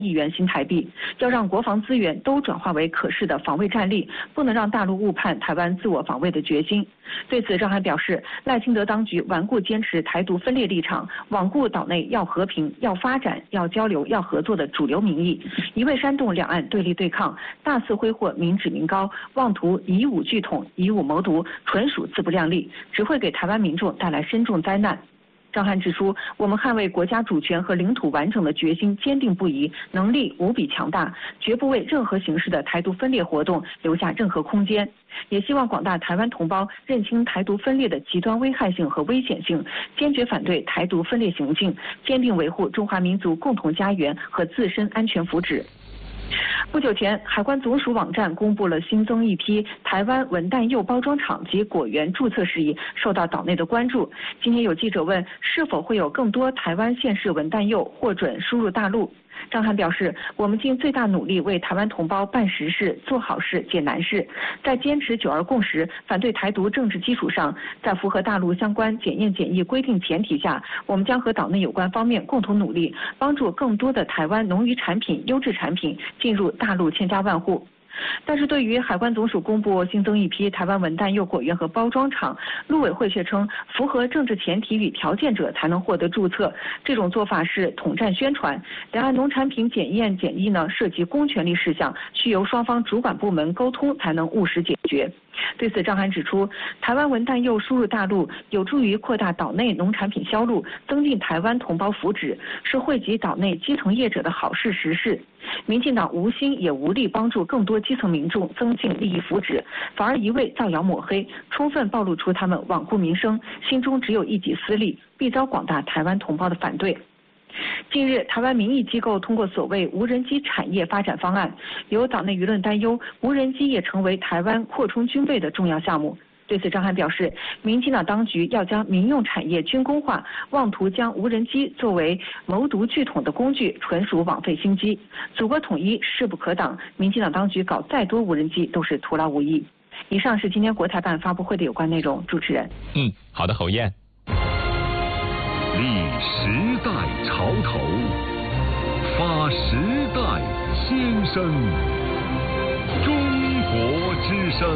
亿元新台币，要让国防资源都转化为可视的防卫战力，不能让大陆误判台湾自我防卫的决心。对此，张涵表示，赖清德当局顽固坚持台独分裂立场，罔顾岛内要和平、要发展、要交流、要合作的主流民意，一味煽动两岸对立对抗，大肆挥霍民脂民膏，妄图以武拒统、以武谋独，纯属自不量力，只会给台湾民众带来深重灾难。张涵指出，我们捍卫国家主权和领土完整的决心坚定不移，能力无比强大，绝不为任何形式的台独分裂活动留下任何空间。也希望广大台湾同胞认清台独分裂的极端危害性和危险性，坚决反对台独分裂行径，坚定维护中华民族共同家园和自身安全福祉。不久前，海关总署网站公布了新增一批台湾文旦柚包装厂及果园注册事宜，受到岛内的关注。今天有记者问，是否会有更多台湾县市文旦柚获准输入大陆？张涵表示，我们尽最大努力为台湾同胞办实事、做好事、解难事，在坚持9·2共识、反对台独政治基础上，在符合大陆相关检验检疫规定前提下，我们将和岛内有关方面共同努力，帮助更多的台湾农渔产品、优质产品进入大陆千家万户。但是对于海关总署公布新增一批台湾文旦柚果园和包装厂，陆委会却称符合政治前提与条件者才能获得注册，这种做法是统战宣传。两岸农产品检验检疫呢涉及公权力事项，需由双方主管部门沟通才能务实解决。对此，张涵指出，台湾文旦柚输入大陆有助于扩大岛内农产品销路，增进台湾同胞福祉，是惠及岛内基层业者的好事实事。民进党无心也无力帮助更多基层民众增进利益福祉，反而一味造谣抹黑，充分暴露出他们罔顾民生，心中只有一己私利，必遭广大台湾同胞的反对。近日，台湾民意机构通过所谓无人机产业发展方案，有岛内舆论担忧无人机也成为台湾扩充军备的重要项目。对此，张涵表示，民进党当局要将民用产业军工化，妄图将无人机作为谋独拒统的工具，纯属枉费心机。祖国统一势不可挡，民进党当局搞再多无人机都是徒劳无益。以上是今天国台办发布会的有关内容，主持人。 好的，侯燕。 立时代潮头，发时代先声，中国之声。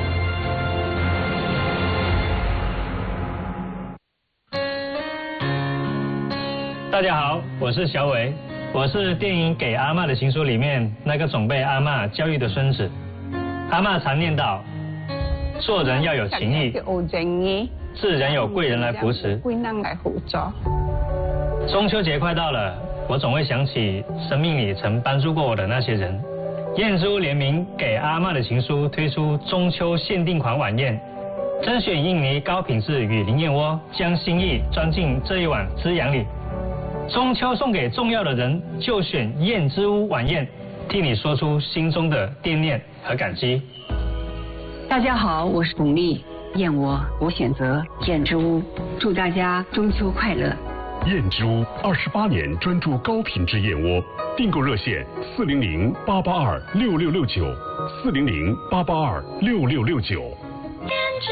大家好，我是小伟，我是电影《给阿嬷的情书》里面那个总被阿嬷教育的孙子。阿嬷常念叨，做人要有情义，自然有贵人来扶持。中秋节快到了，我总会想起生命里曾帮助过我的那些人。燕之屋联名《给阿嬷的情书》推出中秋限定款晚宴，甄选印尼高品质雨林燕窝，将心意装进这一碗滋养里。中秋送给重要的人，就选燕之屋晚宴，替你说出心中的惦念和感激。 大家好，我是巩俐，燕窝我选择燕之屋，祝大家中秋快乐。 燕之屋28年专注高品质燕窝，订购热线400-882-6669，400-882-6669。燕之